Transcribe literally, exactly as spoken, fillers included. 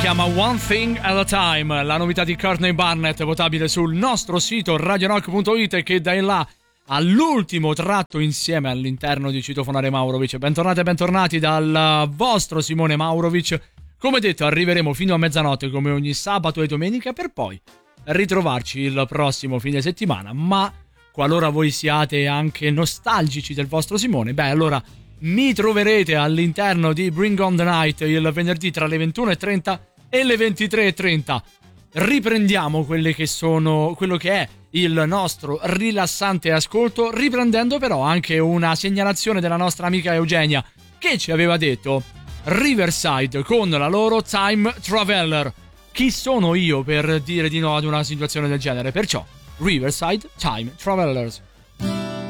chiama One Thing at a Time, la novità di Courtney Barnett, votabile sul nostro sito radio rock punto it, che da in là all'ultimo tratto insieme all'interno di Citofonare Maurovic. Bentornati e bentornati dal vostro Simone Maurovic. Come detto, arriveremo fino a mezzanotte come ogni sabato e domenica, per poi ritrovarci il prossimo fine settimana. Ma qualora voi siate anche nostalgici del vostro Simone, beh, allora mi troverete all'interno di Bring on the Night il venerdì tra le ventuno e trenta e le ventitré e trenta. Riprendiamo quelle che sono quello che è il nostro rilassante ascolto, riprendendo però anche una segnalazione della nostra amica Eugenia, che ci aveva detto Riverside con la loro Time Traveler. Chi sono io per dire di no ad una situazione del genere? Perciò Riverside Time Travelers.